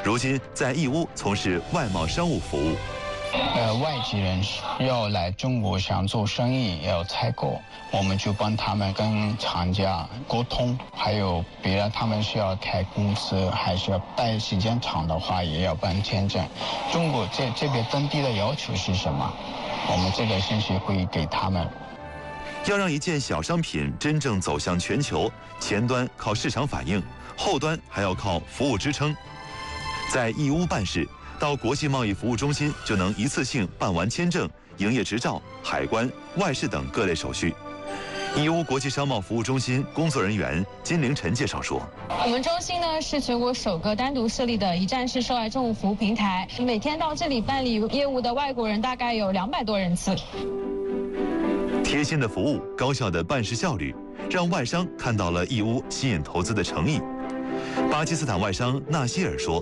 如今在义乌从事外贸商务服务。 外籍人要来中国想做生意要采购，我们就帮他们跟厂家沟通，还有别人他们需要开公司，还是要待时间长的话也要办签证。中国这边当地的要求是什么？我们这个信息会给他们。 要让一件小商品真正走向全球，前端靠市场反应，后端还要靠服务支撑。在义乌办事，到国际贸易服务中心就能一次性办完签证、营业执照、海关、外事等各类手续。义乌国际商贸服务中心工作人员金凌晨介绍说：“ 我们中心呢是全国首个单独设立的一站式涉外政务服务平台，每天到这里办理业务的外国人大概有200多人次。 贴心的服务、高效的办事效率，让外商看到了义乌吸引投资的诚意。”巴基斯坦外商纳希尔说。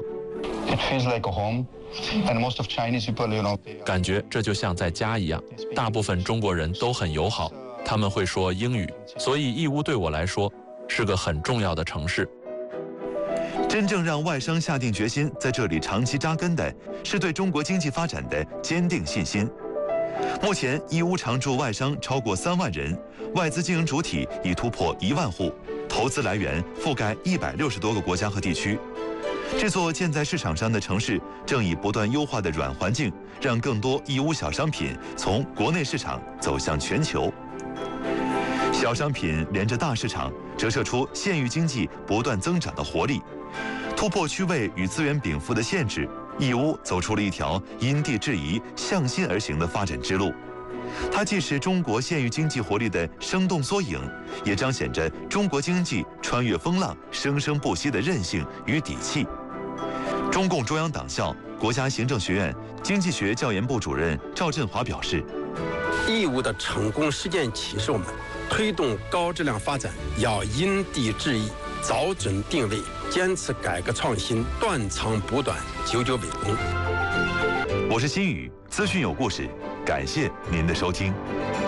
感觉这就像在家一样，大部分中国人都很友好，他们会说英语，所以义乌对我来说是个很重要的城市。 真正让外商下定决心在这里长期扎根的，是对中国经济发展的坚定信心。目前，义乌常驻外商超过3万人，外资经营主体已突破1万户，投资来源覆盖160多个国家和地区。这座建在市场上的城市，正以不断优化的软环境，让更多义乌小商品从国内市场走向全球。小商品连着大市场，折射出县域经济不断增长的活力。突破区位与资源禀赋的限制，义乌走出了一条因地制宜、向心而行的发展之路。它既是中国县域经济活力的生动缩影，也彰显着中国经济穿越风浪、生生不息的韧性与底气。中共中央党校国家行政学院经济学教研部主任赵振华表示：“ 义乌的成功实践启示我们，推动高质量发展要因地制宜、找准定位，坚持改革创新，断长补短，久久为功。” 我是新宇，资讯有故事，感谢您的收听。